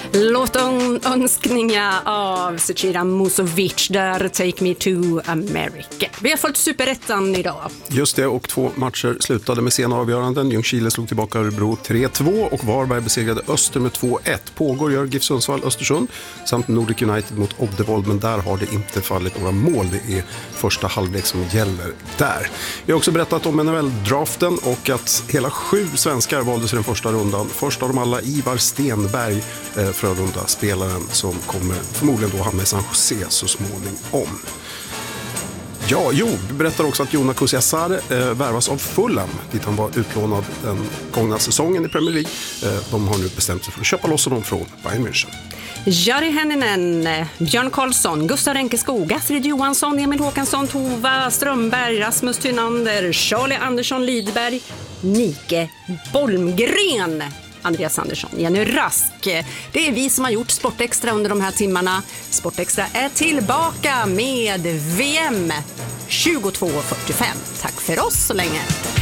Låtönskningar av Zecira Musovic där Take Me to America. Vi har fått superettan idag. Just det, och 2 matcher slutade med sena avgöranden. Ljungskile slog tillbaka Örebro 3-2 och Varberg besegrade Öster med 2-1. Pågår gör GIF Sundsvall Östersund samt Nordic United mot Oddevold, men där har det inte fallit några mål. Det är första halvlek som gäller där. Vi har också berättat om NHL-draften och att hela 7 svenskar valdes i den första rundan. Först av dem alla Ivar Stenberg, Frölunda-spelaren som kommer förmodligen då hamna i San Jose så småningom. Ja, vi berättar också att Jona Kusiasare värvas av Fulham dit han var utlånad den gångna säsongen i Premier League. De har nu bestämt sig för att köpa loss honom från Bayern München. Jari Henninen, Björn Karlsson, Gustav Renkeskog, Astrid Johansson, Emil Håkansson, Tova Strömberg, Rasmus Tynander, Charlie Andersson Lidberg, Nike Bolmgren, Andreas Andersson, Jenny Rask. Det är vi som har gjort Sportextra under de här timmarna. Sportextra är tillbaka med VM 22:45. Tack för oss så länge.